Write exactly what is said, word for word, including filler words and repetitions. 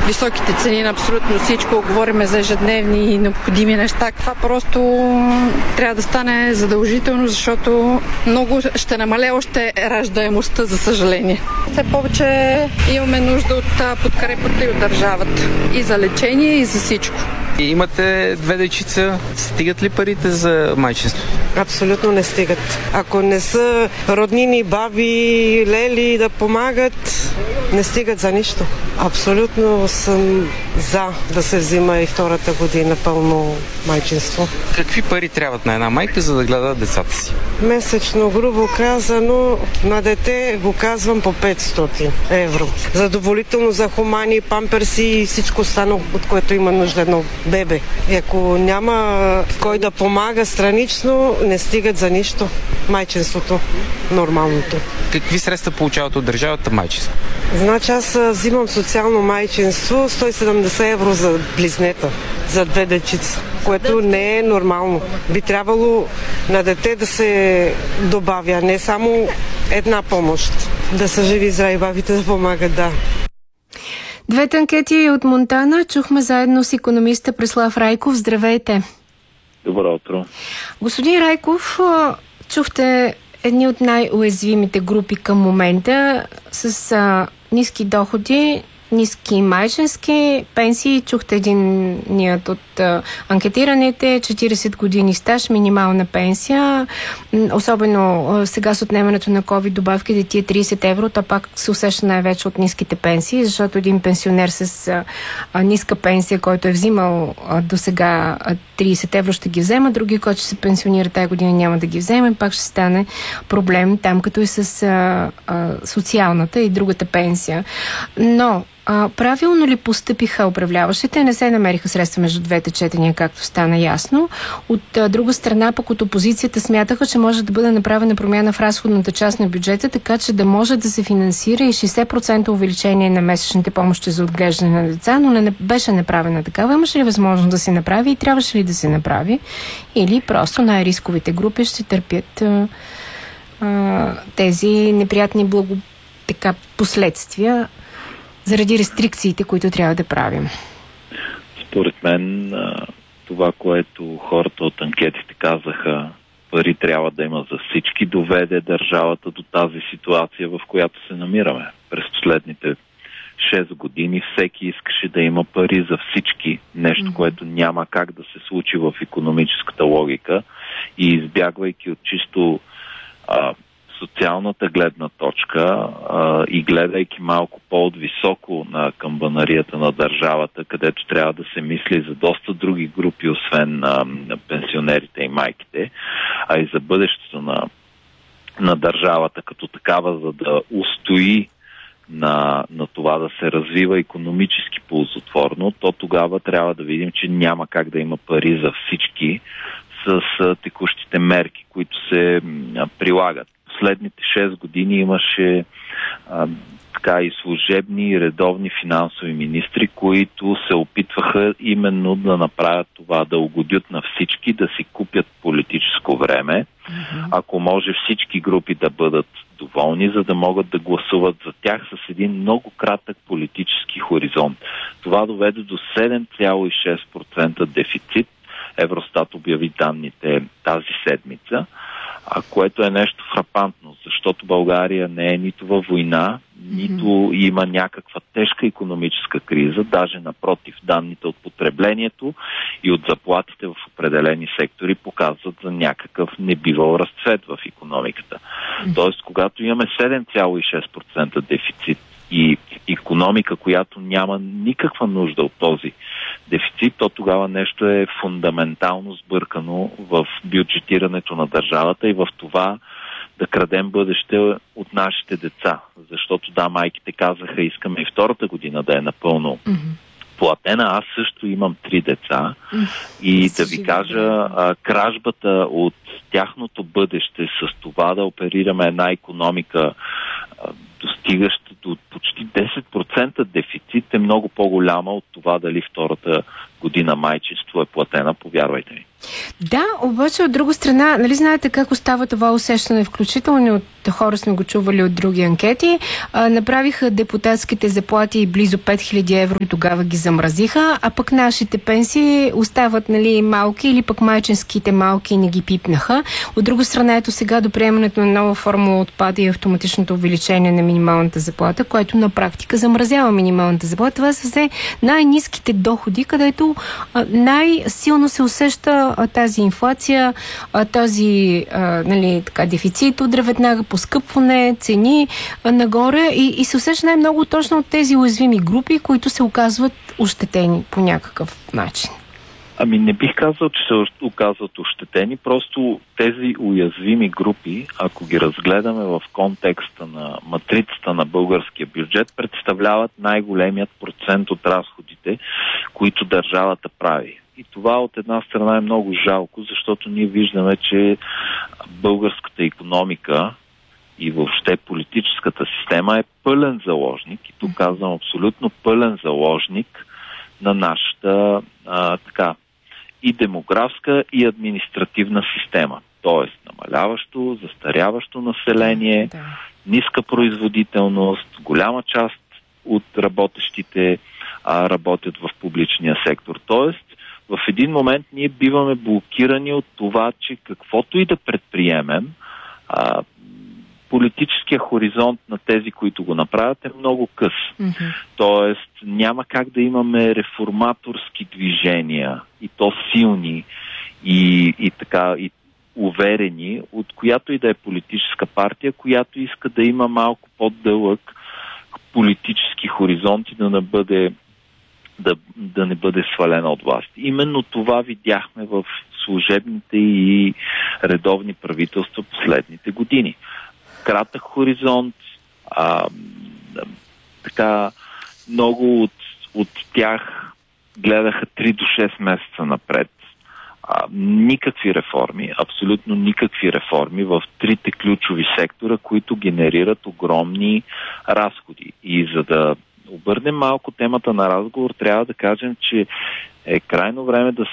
високите цени на абсолютно всичко, говорим за ежедневни и необходими неща. Това просто трябва да стане задължително, защото много ще намалее още раждаемостта, за съжаление. Все повече имаме нужда от подкрепата и от държавата. И за лечение, и за всичко. Имате две дечица. Стигат ли парите за майчинство? Абсолютно не стигат. Ако не са роднини, баби, лели да помагат, не стигат за нищо. Абсолютно съм за да се взима и втората година пълно майчинство. Какви пари трябват на една майка, за да гледа децата си? Месечно, грубо казано, на дете го казвам по петстотин евро. Задоволително за хумани, памперси и всичко останало, от което има нужда едно бебе. И ако няма кой да помага странично, не стигат за нищо. Майчинството, нормалното. Какви средства получават от държавата майчинство? Значи аз взимам социално майчинство сто и седемдесет евро за близнета, за две дечица, което не е нормално. Би трябвало на дете да се добавя, не само една помощ. Да са живи здрави бабите да помагат, да. Двете анкети от Монтана чухме заедно с икономиста Преслав Райков. Здравейте! Добро утро! Господин Райков, чухте едни от най-уязвимите групи към момента с а, ниски доходи, ниски майчински пенсии. Чухте единият от а, анкетираните, четирийсет години стаж, минимална пенсия. Особено а, сега с отнемането на COVID добавките ти е трийсет евро, то пак се усеща най-вече от ниските пенсии, защото един пенсионер с а, а, ниска пенсия, който е взимал а, до сега трийсет евро, ще ги взема, други, който ще се пенсионира тази година, няма да ги вземе, пак ще стане проблем там, като и с а, а, социалната и другата пенсия. Но А, правилно ли постъпиха управляващите? Не се намериха средства между двете четения, както стана ясно. От а, друга страна, пък от опозицията смятаха, че може да бъде направена промяна в разходната част на бюджета, така че да може да се финансира и шейсет процента увеличение на месечните помощи за отглеждане на деца, но не беше направена такава. Имаше ли възможност да се направи и трябваше ли да се направи? Или просто най-рисковите групи ще търпят а, а, тези неприятни благо... така, последствия заради рестрикциите, които трябва да правим? Според мен това, което хората от анкетите казаха, пари трябва да има за всички, доведе държавата до тази ситуация, в която се намираме. През последните шест години всеки искаше да има пари за всички. Нещо, mm-hmm. което няма как да се случи в икономическата логика и избягвайки от чисто а, социалната гледна точка а, и гледайки малко по-отвисоко на камбанарията на държавата, където трябва да се мисли за доста други групи, освен а, пенсионерите и майките, а и за бъдещето на, на държавата като такава, за да устои на, на това да се развива икономически ползотворно, то тогава трябва да видим, че няма как да има пари за всички с а, текущите мерки, които се а, прилагат. Последните шест години имаше а, така и служебни и редовни финансови министри, които се опитваха именно да направят това, да угодят на всички, да си купят политическо време. Mm-hmm. Ако може всички групи да бъдат доволни, за да могат да гласуват за тях с един много кратък политически хоризонт. Това доведе до седем цяло и шест процента дефицит. Евростат обяви данните тази седмица, а което е нещо фрапантно, защото България не е нито във война, нито mm-hmm. има някаква тежка икономическа криза, даже напротив, данните от потреблението и от заплатите в определени сектори показват за някакъв небивал разцвет в икономиката. Mm-hmm. Тоест, когато имаме седем цяло и шест процента дефицит и икономика, която няма никаква нужда от този дефицит, то тогава нещо е фундаментално сбъркано в бюджетирането на държавата и в това да крадем бъдеще от нашите деца. Защото да, майките казаха, искаме и втората година да е напълно mm-hmm. платена. Аз също имам три деца mm-hmm. и да ви кажа, а, кражбата от тяхното бъдеще с това да оперираме една икономика, достигаща до почти десет процента дефицит, е много по-голяма от това дали втората година майчинство е платена, повярвайте ми. Да, обаче от друга страна, нали знаете как остава това усещане, включително от хора сме го чували от други анкети, а, направиха депутатските заплати близо пет хиляди евро и тогава ги замразиха, а пък нашите пенсии остават, нали, малки или пък майчинските малки не ги пипнаха. От друга страна, ето сега до приемането на нова формула отпада и автоматичното увеличение на минималната заплата, което на практика замразява минималната заплата. Това са все най-ниските доходи, където а, най-силно се усеща тази инфлация, този нали, така, дефицит, удря веднага поскъпване, цени нагоре и, и се усеща най-много точно от тези уязвими групи, които се оказват ощетени по някакъв начин. Ами не бих казал, че се оказват ощетени, просто тези уязвими групи, ако ги разгледаме в контекста на матрицата на българския бюджет, представляват най-големият процент от разходите, които държавата прави. И това от една страна е много жалко, защото ние виждаме, че българската икономика и въобще политическата система е пълен заложник, и тук казвам абсолютно пълен заложник на нашата а, така и демографска, и административна система. Тоест намаляващо, застаряващо население, да. Ниска производителност, голяма част от работещите а, работят в публичния сектор. Тоест в един момент ние биваме блокирани от това, че каквото и да предприемем, а, политическия хоризонт на тези, които го направят, е много къс. Mm-hmm. Тоест няма как да имаме реформаторски движения, и то силни и, и така и уверени, от която и да е политическа партия, която иска да има малко по-дълъг политически хоризонт и да не бъде Да, да не бъде свалена от власт. Именно това видяхме в служебните и редовни правителства последните години. Кратък хоризонт, а, така много от, от тях гледаха три до шест месеца напред. А, никакви реформи, абсолютно никакви реформи в трите ключови сектора, които генерират огромни разходи. И за да обърнем малко темата на разговор, трябва да кажем, че е крайно време да